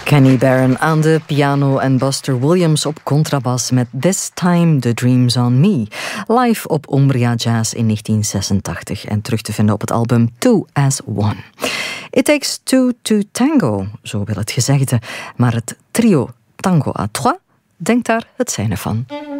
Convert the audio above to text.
Kenny Barron aan de piano en Buster Williams op contrabas met This Time the Dreams on Me. Live op Umbria Jazz in 1986 en terug te vinden op het album Two as One. It takes two to tango, zo wil het gezegde, maar het trio Tango à Trois denkt daar het zijne van.